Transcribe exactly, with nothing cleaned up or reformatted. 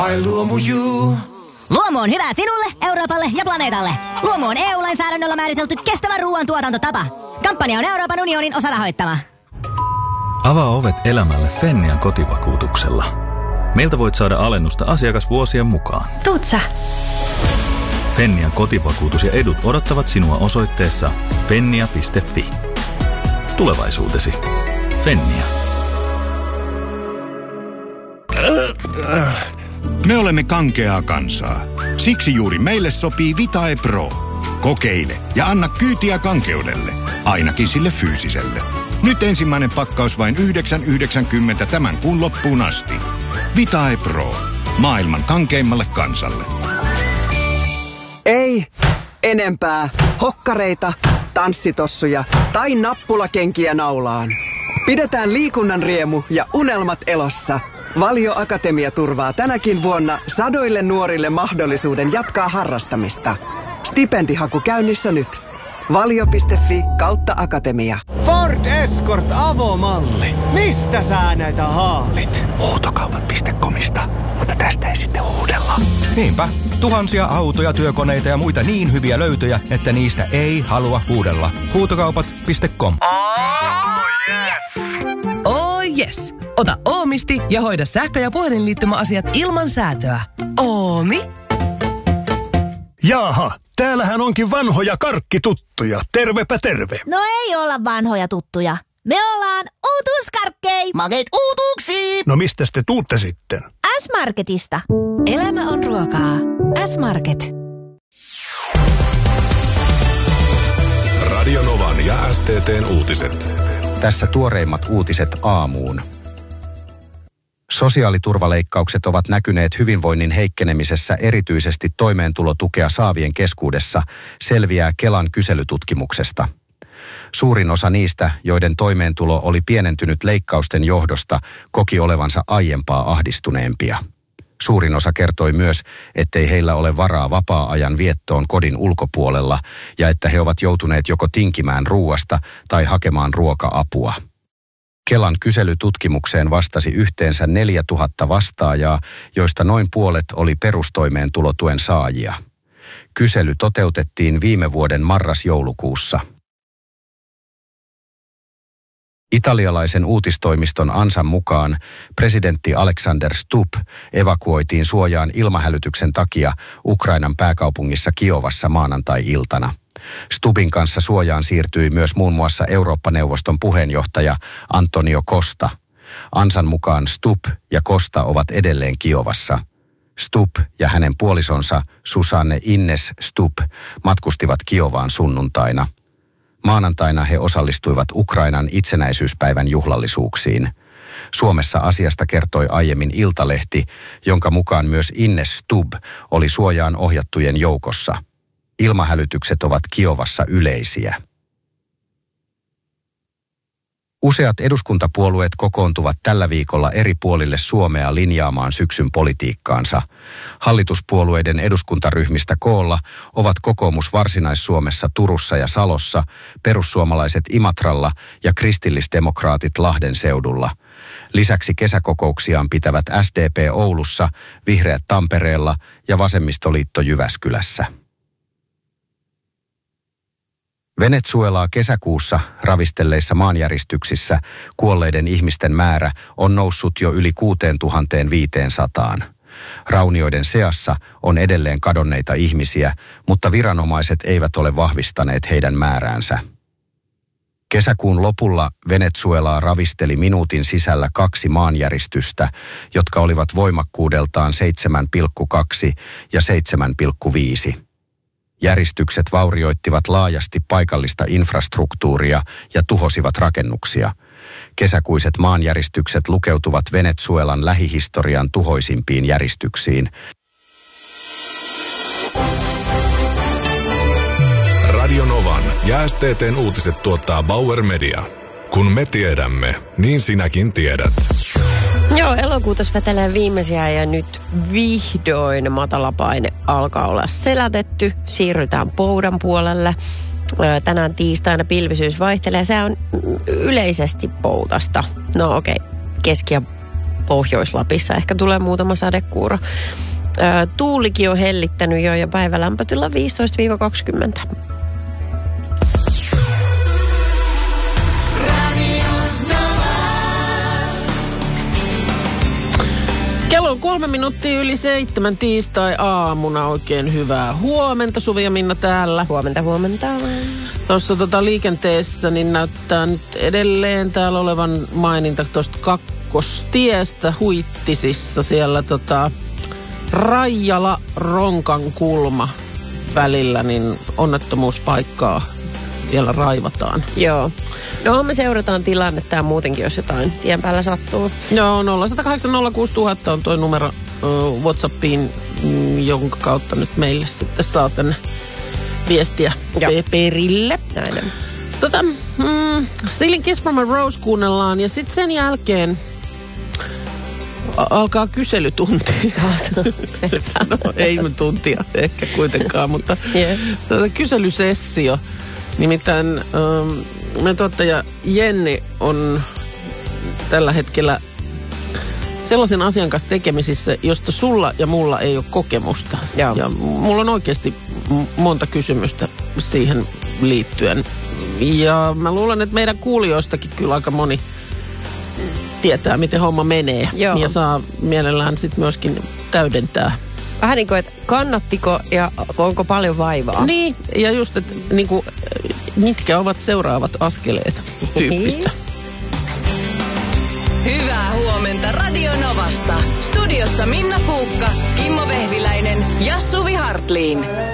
Ai Luomu.you. Luomu on hyvä sinulle, Euroopalle ja planeetalle. Luomu on E U-lainsäädännöllä määritelty kestävä ruoantuotantotapa. Kampanja on Euroopan unionin osarahoittama. Avaa ovet elämälle Fennian kotivakuutuksella. Meiltä voit saada alennusta asiakasvuosien mukaan. Tuut sä? Fennian kotivakuutus ja edut odottavat sinua osoitteessa fennia piste fi. Tulevaisuutesi. Fennia. Me olemme kankeaa kansaa. Siksi juuri meille sopii Vitae Pro. Kokeile ja anna kyytiä kankeudelle. Ainakin sille fyysiselle. Nyt ensimmäinen pakkaus vain yhdeksän yhdeksänkymmentä tämän kuun loppuun asti. Vitae Pro. Maailman kankeimmalle kansalle. Ei enempää hokkareita, tanssitossuja tai nappulakenkiä naulaan. Pidetään liikunnan riemu ja unelmat elossa. Valio Akatemia turvaa tänäkin vuonna sadoille nuorille mahdollisuuden jatkaa harrastamista. Stipendihaku käynnissä nyt. valio piste fi kautta akatemia. Ford Escort avomalli. Mistä sä näitä haalit? Huutokaupat piste comista, mutta tästä ei sitten huudella. Niinpä. Tuhansia autoja, työkoneita ja muita niin hyviä löytöjä, että niistä ei halua huudella. Huutokaupat piste com. Oh yes! Oh yes! Ota Oomisti ja hoida sähkö- ja puhelinliittymäasiat ilman säätöä. Oomi? Jaaha, täällähän onkin vanhoja karkkituttuja. Tervepä terve. No ei olla vanhoja tuttuja. Me ollaan uutuuskarkkei. Makeet uutuuksiin. No mistä te tuutte sitten? S-Marketista. Elämä on ruokaa. S-Market. Radio Novan ja S T T:n uutiset. Tässä tuoreimmat uutiset aamuun. Sosiaaliturvaleikkaukset ovat näkyneet hyvinvoinnin heikkenemisessä erityisesti toimeentulotukea saavien keskuudessa, selviää Kelan kyselytutkimuksesta. Suurin osa niistä, joiden toimeentulo oli pienentynyt leikkausten johdosta, koki olevansa aiempaa ahdistuneempia. Suurin osa kertoi myös, ettei heillä ole varaa vapaa-ajan viettoon kodin ulkopuolella ja että he ovat joutuneet joko tinkimään ruuasta tai hakemaan ruoka-apua. Kelan kyselytutkimukseen vastasi yhteensä neljätuhatta vastaajaa, joista noin puolet oli perustoimeentulotuen saajia. Kysely toteutettiin viime vuoden marras-joulukuussa. Italialaisen uutistoimiston Ansan mukaan presidentti Alexander Stubb evakuoitiin suojaan ilmahälytyksen takia Ukrainan pääkaupungissa Kiovassa maanantai-iltana. Stubbin kanssa suojaan siirtyi myös muun muassa Eurooppa-neuvoston puheenjohtaja Antonio Costa. Ansan mukaan Stubb ja Costa ovat edelleen Kiovassa. Stubb ja hänen puolisonsa Susanne Ines Stubb matkustivat Kiovaan sunnuntaina. Maanantaina he osallistuivat Ukrainan itsenäisyyspäivän juhlallisuuksiin. Suomessa asiasta kertoi aiemmin Iltalehti, jonka mukaan myös Ines Stubb oli suojaan ohjattujen joukossa. Ilmahälytykset ovat Kiovassa yleisiä. Useat eduskuntapuolueet kokoontuvat tällä viikolla eri puolille Suomea linjaamaan syksyn politiikkaansa. Hallituspuolueiden eduskuntaryhmistä koolla ovat kokoomus Varsinais-Suomessa Turussa ja Salossa, perussuomalaiset Imatralla ja kristillisdemokraatit Lahden seudulla. Lisäksi kesäkokouksiaan pitävät S D P Oulussa, Vihreät Tampereella ja Vasemmistoliitto Jyväskylässä. Venezuelaa kesäkuussa ravistelleissa maanjäristyksissä kuolleiden ihmisten määrä on noussut jo yli kuusituhatta viisisataa. Raunioiden seassa on edelleen kadonneita ihmisiä, mutta viranomaiset eivät ole vahvistaneet heidän määräänsä. Kesäkuun lopulla Venezuelaa ravisteli minuutin sisällä kaksi maanjäristystä, jotka olivat voimakkuudeltaan seitsemän pilkku kaksi ja seitsemän pilkku viisi. Järistykset vaurioittivat laajasti paikallista infrastruktuuria ja tuhosivat rakennuksia. Kesäkuiset maanjäristykset lukeutuvat Venezuelan lähihistorian tuhoisimpiin järistyksiin. Radio Novan ja S T T:n uutiset tuottaa Bauer Media. Kun me tiedämme, niin sinäkin tiedät. Joo, elokuutas vetelee viimeisiä ja nyt vihdoin matalapaine alkaa olla selätetty. Siirrytään poudan puolelle. Tänään tiistaina pilvisyys vaihtelee. Se on yleisesti poutasta. No okei, okay. Keski- ja Pohjois-Lapissa ehkä tulee muutama sadekuuro. Ö, tuulikin on hellittänyt jo ja päivälämpötila viisitoista kaksikymmentä. Kello on kolme minuuttia yli seitsemän tiistai-aamuna. Oikein hyvää huomenta. Suvi ja Minna täällä. Huomenta, huomenta. Tuossa tota liikenteessä niin näyttää nyt edelleen täällä olevan maininta tuosta kakkostiestä Huittisissa. Siellä tota Raijala-Ronkan kulma välillä, niin onnettomuuspaikkaa vielä raivataan. Joo. No me seurataan tilannetta ja muutenkin, jos jotain tien päällä sattuu. Joo, nolla yksi nolla kahdeksan nolla kuusi nolla nolla nolla on toi numero uh, WhatsAppiin, mm, jonka kautta nyt meille sitten saa tänne viestiä pe- perille. Näin. Tota, mm, Stealing Kiss from a Rose kuunnellaan ja sitten sen jälkeen a- alkaa kyselytunti. Selvä. No, ei me tuntia ehkä kuitenkaan, mutta yeah. tota, kyselysessio. Nimittäin ähm, meidän tuottaja Jenni on tällä hetkellä sellaisen asian kanssa tekemisissä, josta sulla ja mulla ei ole kokemusta. Joo. Ja mulla on oikeasti m- monta kysymystä siihen liittyen. Ja mä luulen, että meidän kuulijoistakin kyllä aika moni tietää, miten homma menee. Joo. Ja saa mielellään sitten myöskin täydentää. Vähän niin kuin, että kannattiko ja onko paljon vaivaa? Niin, ja just, että niin kuin, mitkä ovat seuraavat askeleet tyyppistä. Hyvää huomenta Radio Novasta. Studiossa Minna Kuukka, Kimmo Vehviläinen ja Suvi Hartliin.